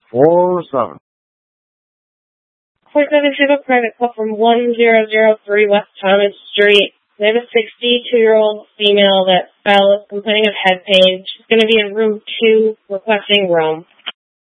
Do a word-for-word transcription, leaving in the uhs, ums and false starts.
four seven. Point seven, have a private call from one zero zero three West Thomas Street. They have a sixty-two-year-old female that fell complaining of head pain. She's going to be in room two requesting room.